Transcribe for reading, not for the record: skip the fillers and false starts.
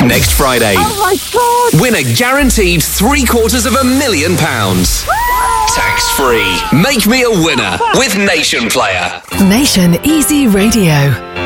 Next Friday. Oh my God! Win a guaranteed £750,000. Tax-free. Make me a winner with Nation Player. Nation Easy Radio.